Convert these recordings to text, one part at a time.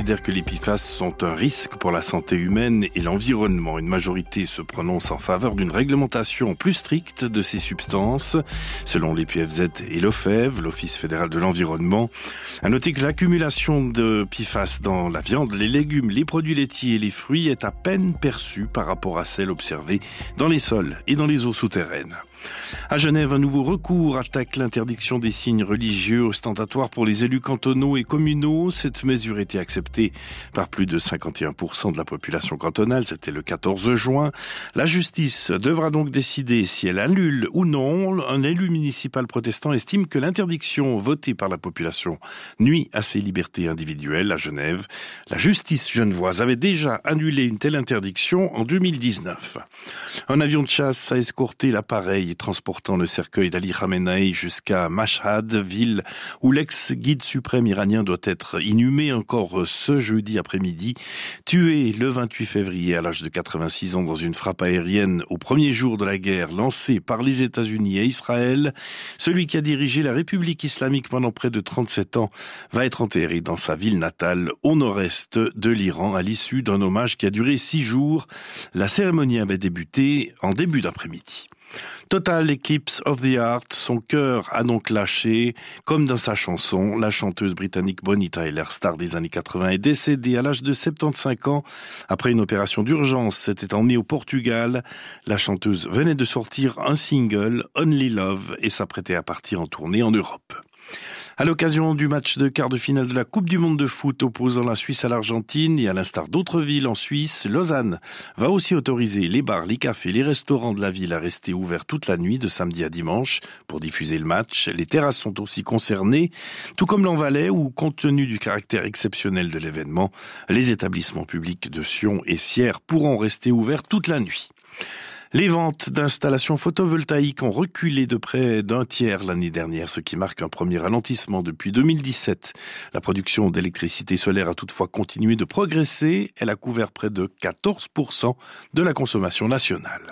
considèrent que les PFAS sont un risque pour la santé humaine et l'environnement. Une majorité se prononce en faveur d'une réglementation plus stricte de ces substances, selon les PFZ et l'OFEV, l'Office fédéral de l'environnement. À noter que l'accumulation de PFAS dans la viande, les légumes, les produits laitiers et les fruits est à peine perçue par rapport à celle observée dans les sols et dans les eaux souterraines. À Genève, un nouveau recours attaque l'interdiction des signes religieux ostentatoires pour les élus cantonaux et communaux. Cette mesure était acceptée par plus de 51% de la population cantonale. C'était le 14 juin. La justice devra donc décider si elle annule ou non. Un élu municipal protestant estime que l'interdiction votée par la population nuit à ses libertés individuelles. À Genève, la justice genevoise avait déjà annulé une telle interdiction en 2019. Un avion de chasse a escorté l'appareil transportant le cercueil d'Ali Khamenei jusqu'à Mashhad, ville où l'ex-guide suprême iranien doit être inhumé encore ce jeudi après-midi. Tué le 28 février à l'âge de 86 ans dans une frappe aérienne au premier jour de la guerre lancée par les États-Unis et Israël, celui qui a dirigé la République islamique pendant près de 37 ans va être enterré dans sa ville natale au nord-est de l'Iran à l'issue d'un hommage qui a duré 6 jours. La cérémonie avait débuté en début d'après-midi. Total Eclipse of the Heart, son cœur a donc lâché. Comme dans sa chanson, la chanteuse britannique Bonnie Tyler, star des années 80, est décédée à l'âge de 75 ans. Après une opération d'urgence, s'était emmenée au Portugal. La chanteuse venait de sortir un single, Only Love, et s'apprêtait à partir en tournée en Europe. À l'occasion du match de quart de finale de la Coupe du Monde de foot opposant la Suisse à l'Argentine et à l'instar d'autres villes en Suisse, Lausanne va aussi autoriser les bars, les cafés, les restaurants de la ville à rester ouverts toute la nuit de samedi à dimanche pour diffuser le match. Les terrasses sont aussi concernées, tout comme l'Envalais où, compte tenu du caractère exceptionnel de l'événement, les établissements publics de Sion et Sierre pourront rester ouverts toute la nuit. Les ventes d'installations photovoltaïques ont reculé de près d'un tiers l'année dernière, ce qui marque un premier ralentissement depuis 2017. La production d'électricité solaire a toutefois continué de progresser. Elle a couvert près de 14% de la consommation nationale.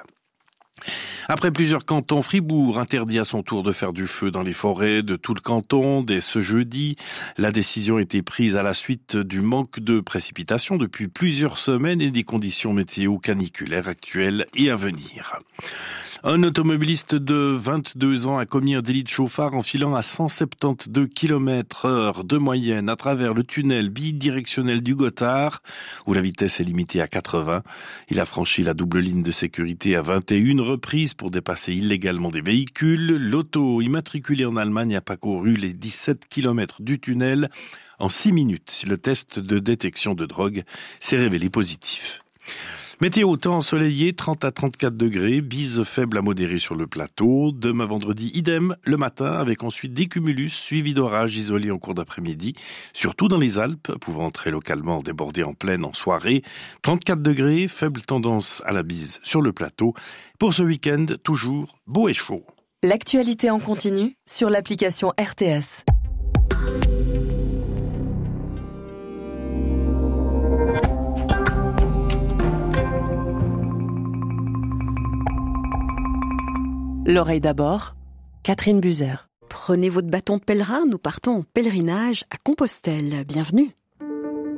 Après plusieurs cantons, Fribourg interdit à son tour de faire du feu dans les forêts de tout le canton dès ce jeudi. La décision a été prise à la suite du manque de précipitations depuis plusieurs semaines et des conditions météo caniculaires actuelles et à venir. Un automobiliste de 22 ans a commis un délit de chauffard en filant à 172 km/h de moyenne à travers le tunnel bidirectionnel du Gothard, où la vitesse est limitée à 80. Il a franchi la double ligne de sécurité à 21 reprises pour dépasser illégalement des véhicules. L'auto immatriculé en Allemagne a parcouru les 17 km du tunnel en 6 minutes. Le test de détection de drogue s'est révélé positif. Météo, temps ensoleillé, 30 à 34 degrés, bise faible à modérée sur le plateau. Demain vendredi, idem le matin, avec ensuite des cumulus suivis d'orages isolés en cours d'après-midi, surtout dans les Alpes, pouvant très localement déborder en pleine en soirée. 34 degrés, faible tendance à la bise sur le plateau. Pour ce week-end, toujours beau et chaud. L'actualité en continu sur l'application RTS. L'oreille d'abord, Catherine Buzer. Prenez votre bâton de pèlerin, nous partons en pèlerinage à Compostelle. Bienvenue.